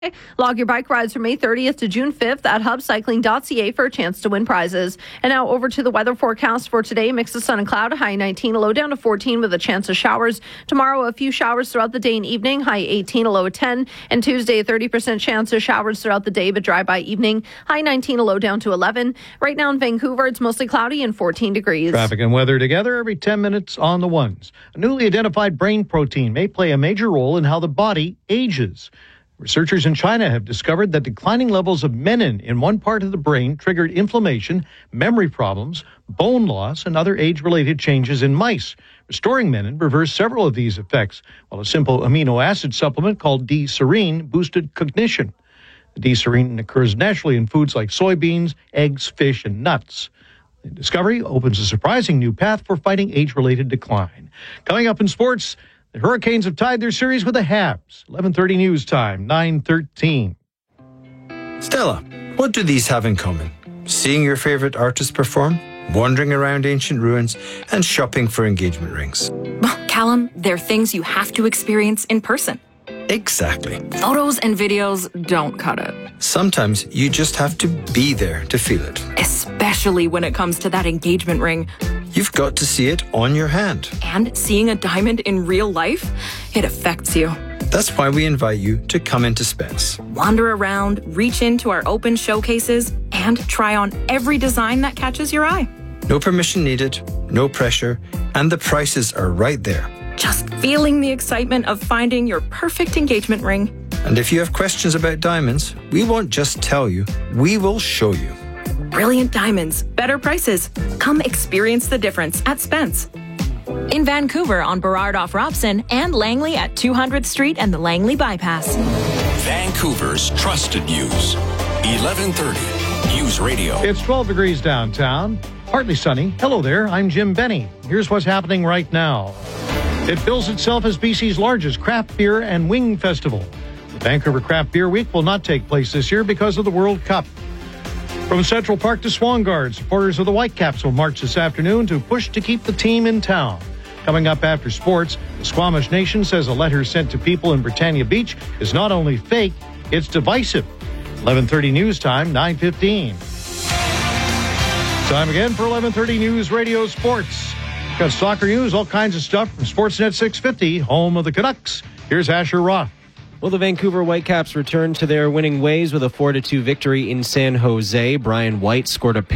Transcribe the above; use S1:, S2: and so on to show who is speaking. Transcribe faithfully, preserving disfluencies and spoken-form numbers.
S1: Log your bike rides from May thirtieth to June fifth at hub cycling dot c a for a chance to win prizes. And now over to the weather forecast for today. Mix of sun and cloud, high nineteen, a low down to fourteen with a chance of showers. Tomorrow, a few showers throughout the day and evening, high eighteen, a low of ten. And Tuesday, a thirty percent chance of showers throughout the day, but dry by evening, high nineteen, a low down to eleven. Right now in Vancouver, it's mostly cloudy and fourteen degrees.
S2: Traffic and weather together every ten minutes on the ones. A newly identified brain protein may play a major role in how the body ages. Researchers in China have discovered that declining levels of menin in one part of the brain triggered inflammation, memory problems, bone loss, and other age-related changes in mice. Restoring menin reversed several of these effects, while a simple amino acid supplement called D-serine boosted cognition. D-serine occurs naturally in foods like soybeans, eggs, fish, and nuts. The discovery opens a surprising new path for fighting age-related decline. Coming up in sports, the Hurricanes have tied their series with the Habs. eleven thirty news time, nine thirteen.
S3: Stella, what do these have in common? Seeing your favorite artist perform, wandering around ancient ruins, and shopping for engagement rings.
S4: Well, Callum, they're things you have to experience in person.
S3: Exactly.
S4: Photos and videos don't cut it.
S3: Sometimes you just have to be there to feel it.
S4: Especially when it comes to that engagement ring.
S3: You've got to see it on your hand.
S4: And seeing a diamond in real life, it affects you.
S3: That's why we invite you to come into Spence.
S4: Wander around, reach into our open showcases, and try on every design that catches your eye.
S3: No permission needed, no pressure, and the prices are right there.
S4: Just feeling the excitement of finding your perfect engagement ring.
S3: And if you have questions about diamonds, we won't just tell you, we will show you.
S4: Brilliant diamonds, better prices. Come experience the difference at Spence.
S5: In Vancouver on Burrard off Robson and Langley at two hundredth Street and the Langley Bypass.
S6: Vancouver's trusted news. eleven thirty News Radio.
S2: It's twelve degrees downtown. Partly sunny. Hello there, I'm Jim Benny. Here's what's happening right now. It bills itself as B C's largest craft beer and wing festival. The Vancouver Craft Beer Week will not take place this year because of the World Cup. From Central Park to Swangard, supporters of the Whitecaps will march this afternoon to push to keep the team in town. Coming up after sports, the Squamish Nation says a letter sent to people in Britannia Beach is not only fake, it's divisive. eleven thirty news time, nine fifteen. Time again for eleven thirty News Radio Sports. Got soccer news, all kinds of stuff from Sportsnet six fifty, home of the Canucks. Here's Asher Roth.
S7: Well, the Vancouver Whitecaps returned to their winning ways with a four to two victory in San Jose. Brian White scored a